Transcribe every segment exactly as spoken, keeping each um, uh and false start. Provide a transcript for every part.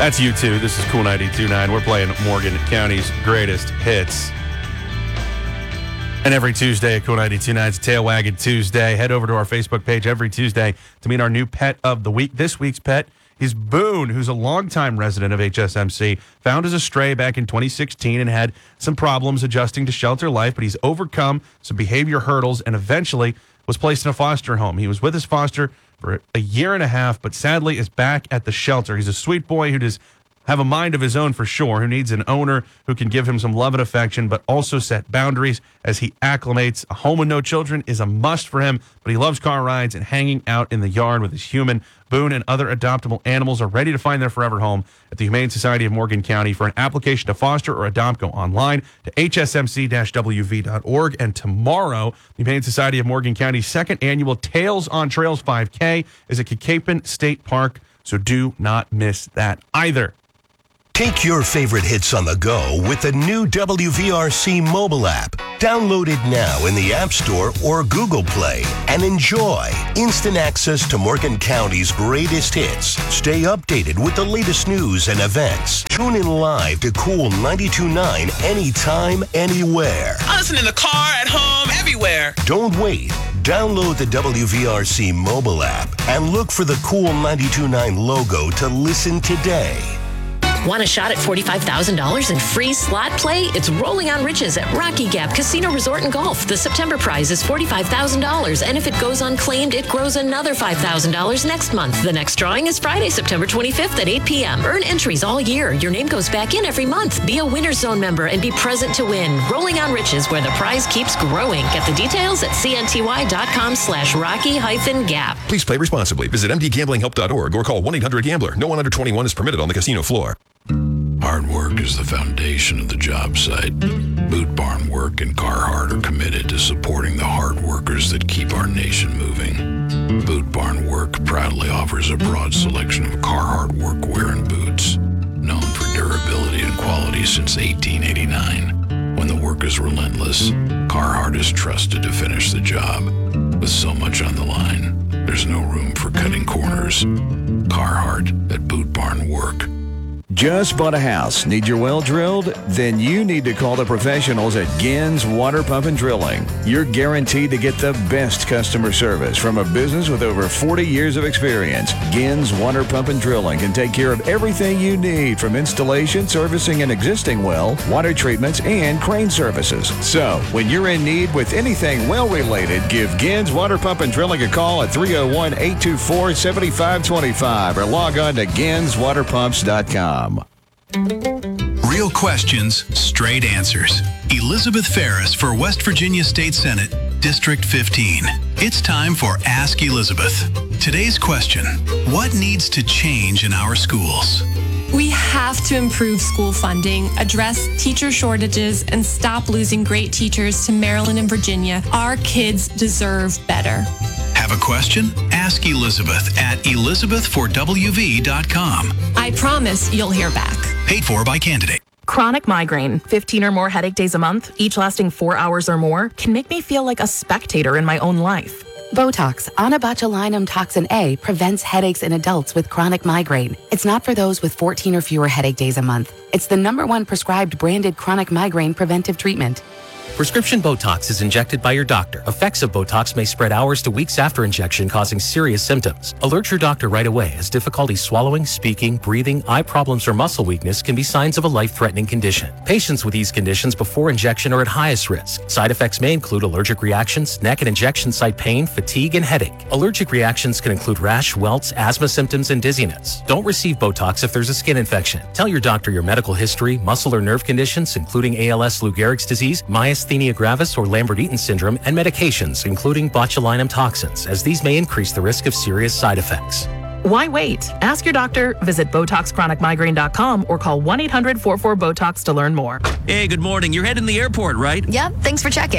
That's you too. This is Cool ninety-two point nine. We're playing Morgan County's greatest hits. And every Tuesday at Cool ninety-two point nine's Tail Wagging Tuesday. Head over to our Facebook page every Tuesday to meet our new pet of the week. This week's pet is Boone, who's a longtime resident of H S M C. Found as a stray back in twenty sixteen and had some problems adjusting to shelter life, but he's overcome some behavior hurdles and eventually was placed in a foster home. He was with his foster for a year and a half, but sadly is back at the shelter. He's a sweet boy who does have a mind of his own for sure, who needs an owner who can give him some love and affection, but also set boundaries as he acclimates. A home with no children is a must for him, but he loves car rides and hanging out in the yard with his human. Boone and other adoptable animals are ready to find their forever home at the Humane Society of Morgan County. For an application to foster or adopt, go online to H S M C W V dot org. And tomorrow, the Humane Society of Morgan County's second annual Tails on Trails five K is at Kekapen State Park, so do not miss that either. Take your favorite hits on the go with the new W V R C mobile app. Download it now in the App Store or Google Play and enjoy instant access to Morgan County's greatest hits. Stay updated with the latest news and events. Tune in live to Cool ninety-two point nine anytime, anywhere. I listen in the car, at home, everywhere. Don't wait. Download the W V R C mobile app and look for the Cool ninety-two point nine logo to listen today. Want a shot at forty-five thousand dollars in free slot play? It's Rolling on Riches at Rocky Gap Casino Resort and Golf. The September prize is forty-five thousand dollars, and if it goes unclaimed, it grows another five thousand dollars next month. The next drawing is Friday, September twenty-fifth at eight p.m. Earn entries all year. Your name goes back in every month. Be a Winner's Zone member and be present to win. Rolling on Riches, where the prize keeps growing. Get the details at cnty.com slash rocky hyphen gap. Please play responsibly. Visit m d gambling help dot org or call one eight hundred gambler. No one under twenty-one is permitted on the casino floor. Hard work is the foundation of the job site. Boot Barn Work and Carhartt are committed to supporting the hard workers that keep our nation moving. Boot Barn Work proudly offers a broad selection of Carhartt workwear and boots, known for durability and quality since eighteen eighty-nine. When the work is relentless, Carhartt is trusted to finish the job. With so much on the line, there's no room for cutting corners. Carhartt at Boot Barn Work. Just bought a house? Need your well drilled? Then you need to call the professionals at Gins Water Pump and Drilling. You're guaranteed to get the best customer service from a business with over forty years of experience. Gins Water Pump and Drilling can take care of everything you need, from installation, servicing an existing well, water treatments, and crane services. So, when you're in need with anything well-related, give Gins Water Pump and Drilling a call at three oh one, eight two four, seven five two five or log on to gins water pumps dot com. Real questions, straight answers. Elizabeth Ferris for West Virginia State Senate, District fifteen. It's time for Ask Elizabeth. Today's question: what needs to change in our schools? We have to improve school funding, address teacher shortages, and stop losing great teachers to Maryland and Virginia. Our kids deserve better. Have a question? Ask Elizabeth at elizabeth for w v dot com. I promise you'll hear back. Paid for by candidate. Chronic migraine, fifteen or more headache days a month, each lasting four hours or more, can make me feel like a spectator in my own life. Botox, onabotulinum toxin A, prevents headaches in adults with chronic migraine. It's not for those with fourteen or fewer headache days a month. It's the number one prescribed branded chronic migraine preventive treatment. Prescription Botox is injected by your doctor. Effects of Botox may spread hours to weeks after injection, causing serious symptoms. Alert your doctor right away, as difficulty swallowing, speaking, breathing, eye problems, or muscle weakness can be signs of a life-threatening condition. Patients with these conditions before injection are at highest risk. Side effects may include allergic reactions, neck and injection site pain, fatigue, and headache. Allergic reactions can include rash, welts, asthma symptoms, and dizziness. Don't receive Botox if there's a skin infection. Tell your doctor your medical history, muscle or nerve conditions, including A L S, Lou Gehrig's disease, myasthenia gravis or Lambert-Eaton syndrome, and medications, including botulinum toxins, as these may increase the risk of serious side effects. Why wait? Ask your doctor, visit botox chronic migraine dot com, or call one eight hundred four four BOTOX to learn more. Hey, good morning. You're heading to the airport, right? Yep, thanks for checking. I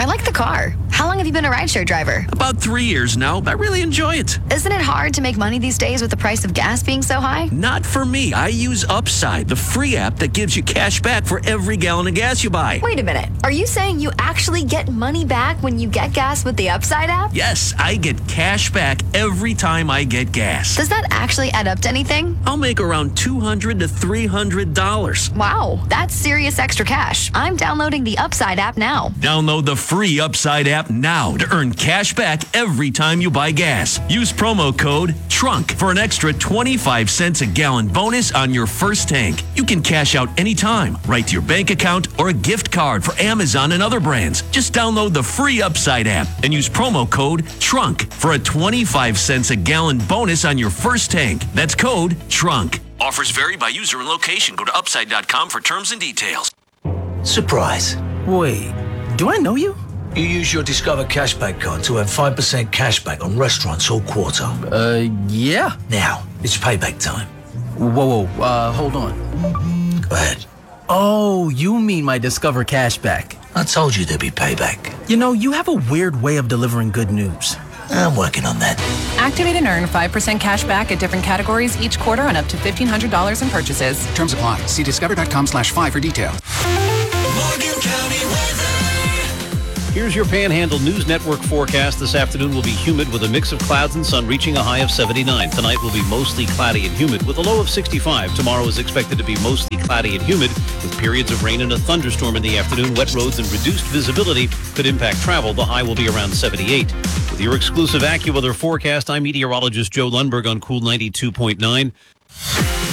I like the car. How long have you been a rideshare driver? About three years now. I really enjoy it. Isn't it hard to make money these days with the price of gas being so high? Not for me. I use Upside, the free app that gives you cash back for every gallon of gas you buy. Wait a minute. Are you saying you actually get money back when you get gas with the Upside app? Yes, I get cash back every time I get gas. Does that actually add up to anything? I'll make around two hundred to three hundred dollars. Wow, that's serious extra cash. I'm downloading the Upside app now. Download the free Upside app now to earn cash back every time you buy gas. Use promo code TRUNK for an extra twenty-five cents a gallon bonus on your first tank. You can cash out anytime, right to your bank account or a gift card for Amazon and other brands. Just download the free Upside app and use promo code TRUNK for a twenty-five cents a gallon bonus on your first tank. That's code TRUNK. Offers vary by user and location. Go to upside dot com for terms and details. Surprise. Wait, do I know you? You use your Discover Cashback card to earn five percent cashback on restaurants all quarter. Uh, yeah. Now, it's payback time. Whoa, whoa, uh, hold on. Go ahead. Oh, you mean my Discover Cashback. I told you there'd be payback. You know, you have a weird way of delivering good news. I'm working on that. Activate and earn five percent cash back at different categories each quarter on up to fifteen hundred dollars in purchases. Terms apply. See discover.com slash five for details. Morgan County weather. Here's your Panhandle News Network forecast. This afternoon will be humid with a mix of clouds and sun, reaching a high of seventy-nine. Tonight will be mostly cloudy and humid with a low of sixty-five. Tomorrow is expected to be mostly cloudy and humid with periods of rain and a thunderstorm in the afternoon. Wet roads and reduced visibility could impact travel. The high will be around seventy-eight. With your exclusive AccuWeather forecast, I'm meteorologist Joe Lundberg on Cool ninety-two point nine.